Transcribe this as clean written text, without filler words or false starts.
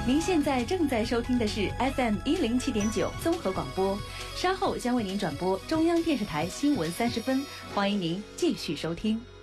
您现在正在收听的是 FM107.9 综合广播，稍后将为您转播中央电视台新闻30分，欢迎您继续收听。